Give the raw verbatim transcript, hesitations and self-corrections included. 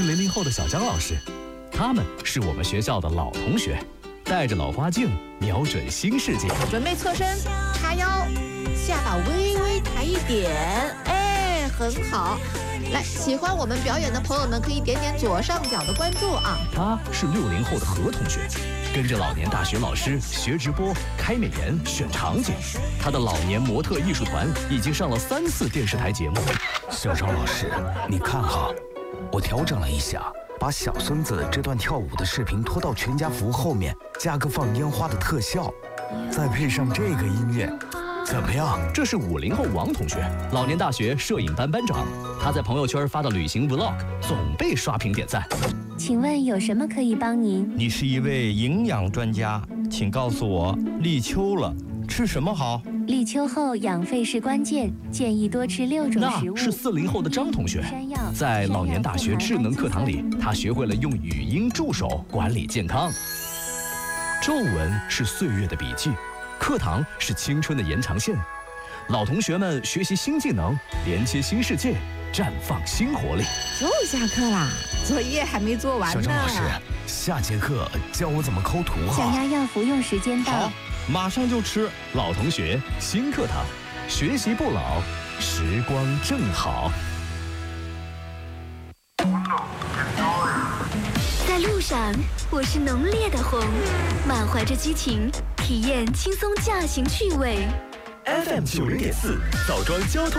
是零零后的小张老师，他们是我们学校的老同学，戴着老花镜，瞄准新世界。 准备侧身，叉腰，下巴微微抬一点，哎，很好。来，喜欢我们表演的朋友们可以点点左上角的关注啊。 他是六零后的何同学，跟着老年大学老师学直播、开美颜、选场景。他的老年模特艺术团已经上了三次电视台节目。 小张老师，你看哈，我调整了一下，把小孙子这段跳舞的视频拖到全家福后面，加个放烟花的特效，再配上这个音乐。怎么样？ 这是五零后王同学，老年大学摄影班班长。他在朋友圈发的旅行 vlog 总被刷屏点赞。 请问有什么可以帮您？ 你是一位营养专家，请告诉我，立秋了，吃什么好？ 立秋后养肺是关键，建议多吃六种食物。 那是四零后的张同学，在老年大学智能课堂里，他学会了用语音助手管理健康。皱纹是岁月的笔记，课堂是青春的延长线。老同学们学习新技能，连接新世界，绽放新活力。 又下课啦，作业还没做完呢。 小张老师，下节课教我怎么抠图哈。 降压药服用时间到， 好，马上就吃。 老同学，新课堂，学习不老，时光正好。 在路上，我是浓烈的红，满怀着激情，体验轻松驾行趣味。 F M 九零点四，枣庄交通。